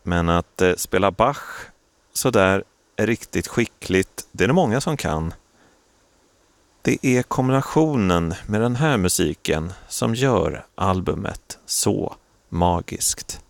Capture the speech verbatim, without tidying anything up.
Men att eh, spela Bach så där är riktigt skickligt, det är det många som kan. Det är kombinationen med den här musiken som gör albumet så magiskt.